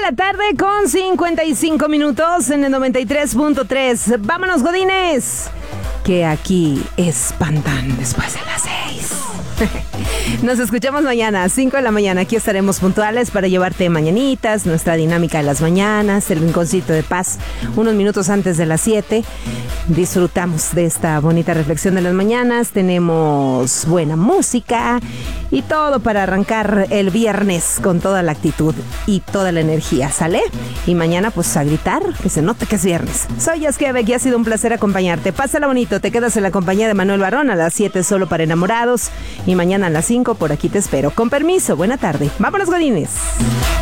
la tarde con 55 minutos en el 93.3. Vámonos, godines, que aquí espantan después de las 6. Nos escuchamos mañana a 5 de la mañana. Aquí estaremos puntuales para llevarte mañanitas, nuestra dinámica de las mañanas, el rinconcito de paz, unos minutos antes de las 7. Disfrutamos de esta bonita reflexión de las mañanas. Tenemos buena música y todo para arrancar el viernes con toda la actitud y toda la energía, ¿sale? Y mañana pues a gritar, que se note que es viernes. Soy Yaskia y ha sido un placer acompañarte. Pásala bonito, te quedas en la compañía de Manuel Barón a las 7 solo para enamorados y mañana a las 5 por aquí te espero. Con permiso, buena tarde. Vámonos, godines.